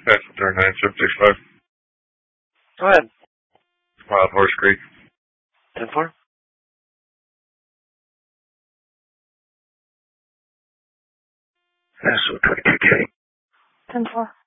Passenger 9765. Go ahead. Wild Horse Creek. 10-4. SO 22K. 10-4.